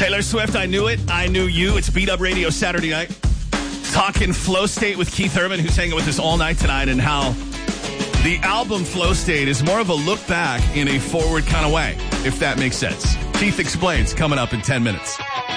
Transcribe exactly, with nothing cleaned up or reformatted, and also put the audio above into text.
Taylor Swift, I Knew It, I Knew You. It's Beat Up Radio Saturday night. Talking Flow State with Keith Urban, who's hanging with us all night tonight, and how the album Flow State is more of a look back in a forward kind of way, if that makes sense. Keith explains, coming up in ten minutes.